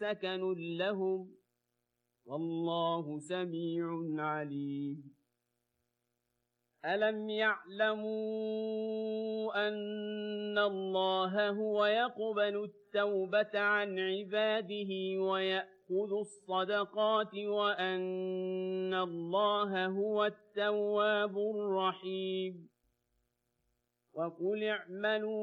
سكن لهم والله سميع عليم ألم يعلموا أن الله هو يقبل التوبة عن عباده ويأخذ الصدقات وأن الله هو التواب الرحيم وقل اعملوا